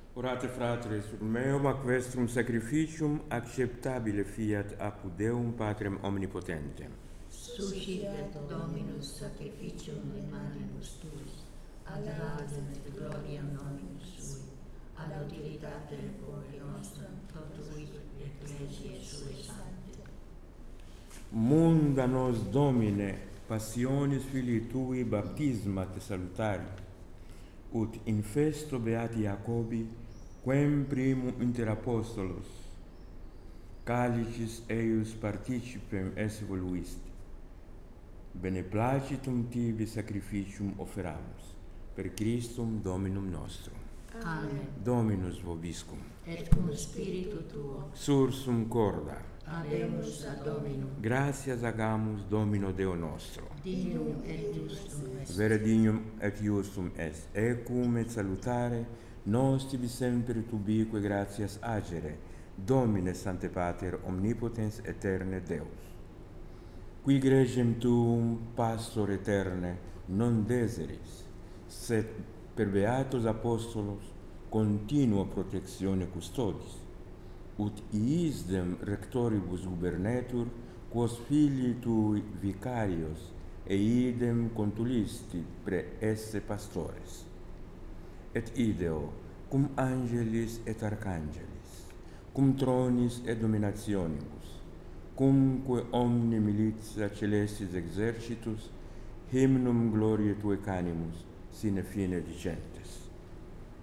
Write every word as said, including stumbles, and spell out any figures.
Orate fratres, ut meum ac vestrum sacrificium acceptabile fiat apud Deum Patrem omnipotentem. Suscitet Dominus sacrificium in manibus tuis, ad laudem et gloriam nominus sui, ad utilitate populi nostrum, totuit ecclesiae sue sancte. Munda nos Domine, passionis Filii Tui baptisma te salutari, ut in festo beati Jacobi, quem primum inter apostolos, calicis eius participem esse voluisti. Beneplacitum tibi sacrificium offeramus, per Christum Dominum nostrum. Amen. Dominus vobiscum. Et cum spiritu tuo. Sursum corda. Habemus ad Dominum. Gratias agamus Domino Deo nostro. Dignum et justum est. Vere dignum et justum est. Ecum et salutare, nos tibi semper tubique gratias agere, Domine Sancte Pater omnipotens aeterne Deus. Qui gregem tuum, pastor eterne, non deseris, sed per beatos apostolos continua protectione custodis, ut iisdem rectoribus gubernetur, quos filii tui vicarios, e idem contulisti pre esse pastores. Et ideo, cum angelis et archangelis, cum tronis et dominationibus, cumque omni militia celestis exercitus, hymnum gloriae Tue canimus, sine fine dicentes.